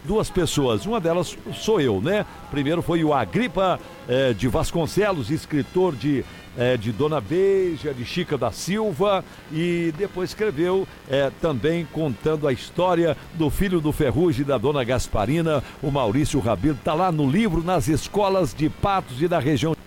duas pessoas. Uma delas sou eu, né? Primeiro foi o Agripa de Vasconcelos, escritor de Dona Beija, de Chica da Silva, e depois escreveu também contando a história do filho do Ferrugem e da Dona Gasparina, o Maurício Rabelo. Está lá no livro, nas escolas de Patos e da região.